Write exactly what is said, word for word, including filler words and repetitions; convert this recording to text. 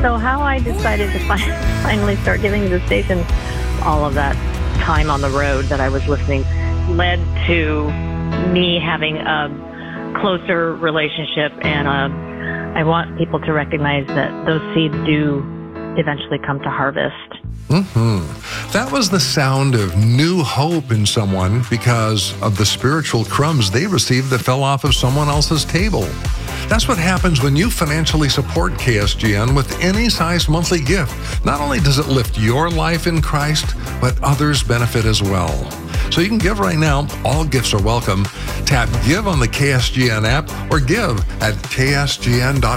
So how I decided to fi- finally start giving to the station, all of that time on the road that I was listening, led to me having a closer relationship. And uh, I want people to recognize that those seeds do eventually come to harvest. Mm-hmm. That was the sound of new hope in someone because of the spiritual crumbs they received that fell off of someone else's table. That's what happens when you financially support K S G N with any size monthly gift. Not only does it lift your life in Christ, but others benefit as well. So you can give right now. All gifts are welcome. Tap Give on the K S G N app or give at K S G N dot com.